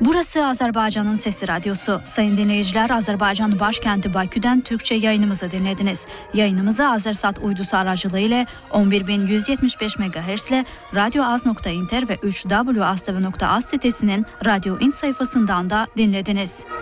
Burası Azerbaycan'ın Sesi Radyosu. Sayın dinleyiciler, Azerbaycan başkenti Bakü'den Türkçe yayınımızı dinlediniz. Yayınımızı Azersat uydusu aracılığıyla 11175 MHz ile radyoaz.inter ve 3w.az.az sitesinin Radyo İn sayfasından da dinlediniz.